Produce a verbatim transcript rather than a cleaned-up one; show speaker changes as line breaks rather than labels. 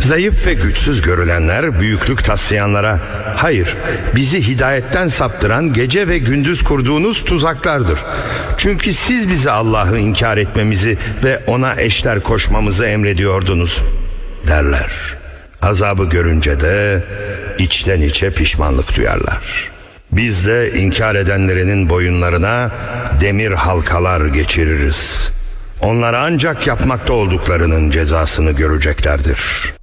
Zayıf ve güçsüz görülenler büyüklük taslayanlara, hayır, bizi hidayetten saptıran gece ve gündüz kurduğunuz tuzaklardır. Çünkü siz bize Allah'ı inkar etmemizi ve ona eşler koşmamızı emrediyordunuz derler. Azabı görünce de içten içe pişmanlık duyarlar. Biz de inkar edenlerinin boyunlarına demir halkalar geçiririz. Onlar ancak yapmakta olduklarının cezasını göreceklerdir.